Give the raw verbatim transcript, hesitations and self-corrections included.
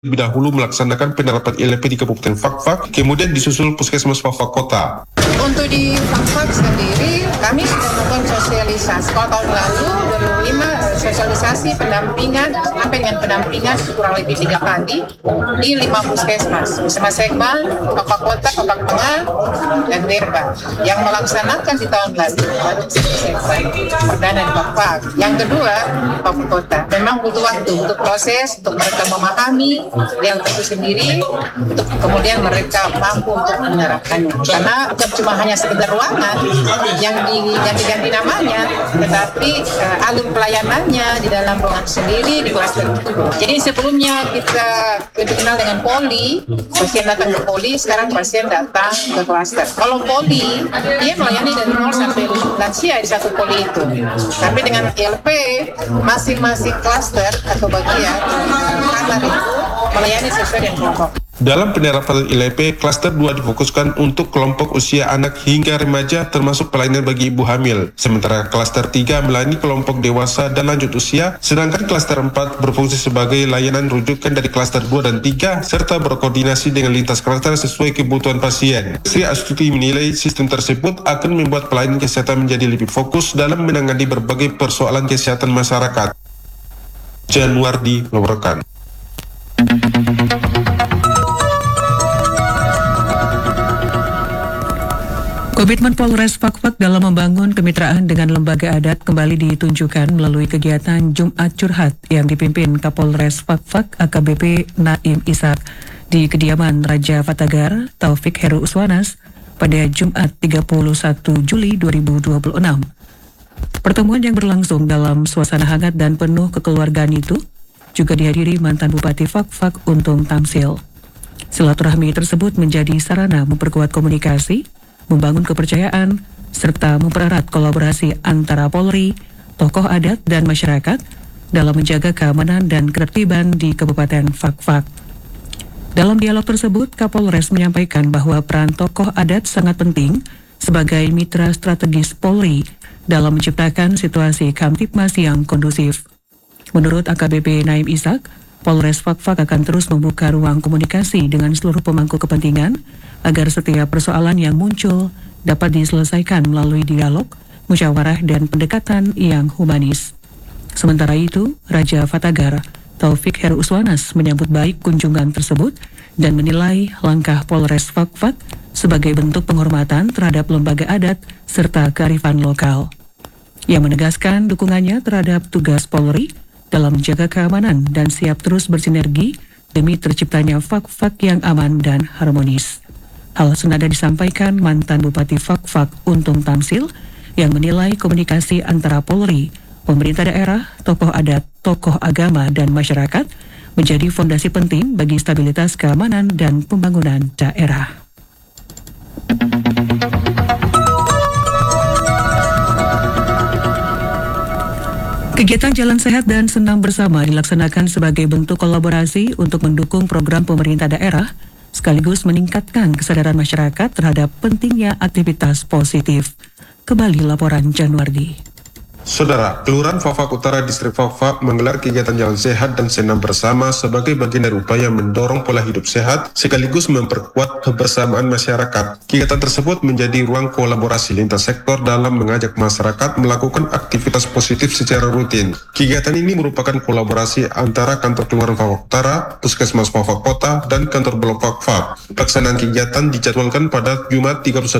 lebih dahulu melaksanakan penerapan I L P di Kabupaten Fak-Fak, kemudian disusul Puskesmas Fak-Fak Kota. Untuk di Fak-Fak sendiri, kami sudah melakukan sosialisasi. Kalau tahun lalu, dua ribu lima, sosialisasi pendampingan, sampai dengan pendampingan kurang lebih tiga kali di lima puskesmas. Puskesmas Sekmal, Fak-Fak Kota, Fak-Fak Tengah, dan Derba. Yang melaksanakan di tahun lalu, baru Sekmal, perdana di Fak-Fak. Yang kedua, Fak-Fak Kota. Memang butuh waktu untuk proses, untuk mereka memahami yang itu sendiri, untuk kemudian mereka mampu untuk menerapkannya. Karena bukan cuma hanya sekedar ruangan yang diganti-ganti namanya, tetapi uh, alur pelayanannya di dalam ruangan sendiri di klaster itu. Jadi sebelumnya kita dikenal dengan poli, pasien datang ke poli, sekarang pasien datang ke klaster. Kalau poli, dia melayani dari nol sampai lansia di satu poli itu. Tapi dengan I L P, masing-masing klaster atau bagian kamar itu melayani sesuai dengan kelompok. Dalam penerapan I L P, klaster dua difokuskan untuk kelompok usia anak hingga remaja termasuk pelayanan bagi ibu hamil. Sementara klaster tiga melayani kelompok dewasa dan lanjut usia, sedangkan klaster empat berfungsi sebagai layanan rujukan dari klaster dua dan tiga serta berkoordinasi dengan lintas klaster sesuai kebutuhan pasien. Sri Astuti menilai sistem tersebut akan membuat pelayanan kesehatan menjadi lebih fokus dalam menangani berbagai persoalan kesehatan masyarakat. Januardi melaporkan. Komitmen Polres Fak-Fak dalam membangun kemitraan dengan lembaga adat kembali ditunjukkan melalui kegiatan Jumat Curhat yang dipimpin Kapolres Fak-Fak A K B P Naim Ishak di kediaman Raja Fatagar Taufik Heru Uswanas pada Jumat tiga puluh satu Juli dua ribu dua puluh enam. Pertemuan yang berlangsung dalam suasana hangat dan penuh kekeluargaan itu juga dihadiri mantan Bupati Fak-Fak Untung Tamsil. Silaturahmi tersebut menjadi sarana memperkuat komunikasi, membangun kepercayaan, serta mempererat kolaborasi antara Polri, tokoh adat, dan masyarakat dalam menjaga keamanan dan ketertiban di Kabupaten Fak-Fak. Dalam dialog tersebut, Kapolres menyampaikan bahwa peran tokoh adat sangat penting sebagai mitra strategis Polri dalam menciptakan situasi Kamtipmas yang kondusif. Menurut A K B P Naim Ishak, Polres Fak-Fak akan terus membuka ruang komunikasi dengan seluruh pemangku kepentingan agar setiap persoalan yang muncul dapat diselesaikan melalui dialog, musyawarah, dan pendekatan yang humanis. Sementara itu, Raja Fatagar Taufik Heru Uswanas menyambut baik kunjungan tersebut dan menilai langkah Polres Fak-Fak sebagai bentuk penghormatan terhadap lembaga adat serta kearifan lokal. Ia menegaskan dukungannya terhadap tugas Polri dalam menjaga keamanan dan siap terus bersinergi demi terciptanya Fak-Fak yang aman dan harmonis. Hal senada disampaikan mantan Bupati Fak-Fak Untung Tamsil yang menilai komunikasi antara Polri, pemerintah daerah, tokoh adat, tokoh agama, dan masyarakat menjadi fondasi penting bagi stabilitas keamanan dan pembangunan daerah. Kegiatan Jalan Sehat dan Senam Bersama dilaksanakan sebagai bentuk kolaborasi untuk mendukung program pemerintah daerah sekaligus meningkatkan kesadaran masyarakat terhadap pentingnya aktivitas positif. Kembali laporan Januardi. Saudara, Kelurahan Fak-Fak Utara Distrik Fak-Fak menggelar kegiatan Jalan Sehat dan Senam Bersama sebagai bagian dari upaya mendorong pola hidup sehat sekaligus memperkuat kebersamaan masyarakat. Kegiatan tersebut menjadi ruang kolaborasi lintas sektor dalam mengajak masyarakat melakukan aktivitas positif secara rutin. Kegiatan ini merupakan kolaborasi antara kantor Kelurahan Fak-Fak Utara, Puskesmas Fak-Fak Kota, dan kantor Blok Fak-Fak. Pelaksanaan kegiatan dijadwalkan pada Jumat tiga puluh satu